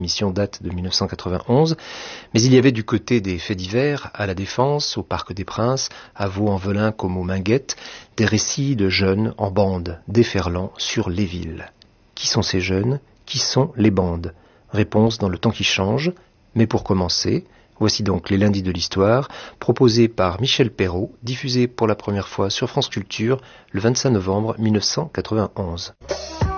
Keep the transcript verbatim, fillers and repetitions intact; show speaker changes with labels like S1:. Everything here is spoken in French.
S1: L'émission date de mille neuf cent quatre-vingt-onze, mais il y avait du côté des faits divers, à la Défense, au Parc des Princes, à Vaux-en-Velin comme aux Minguettes, des récits de jeunes en bande déferlant sur les villes. Qui sont ces jeunes? Qui sont les bandes? Réponse dans Le Temps qui change, mais pour commencer, voici donc les lundis de l'histoire, proposés par Michel Perrault, diffusés pour la première fois sur France Culture le vingt-cinq novembre mille neuf cent quatre-vingt-onze.